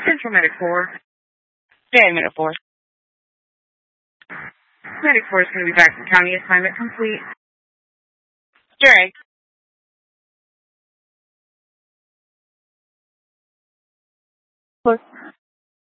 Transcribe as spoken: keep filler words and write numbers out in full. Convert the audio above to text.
Central Medic four. J Medic four. Medic four is going to be back to county assignment complete. J. Four.